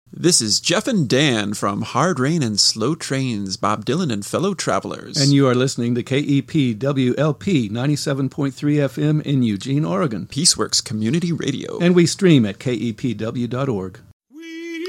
This is Jeff and Dan from Hard Rain and Slow Trains, Bob Dylan and Fellow Travelers. And you are listening to KEPWLP 97.3 FM in Eugene, Oregon. Peaceworks Community Radio. And we stream at kepw.org.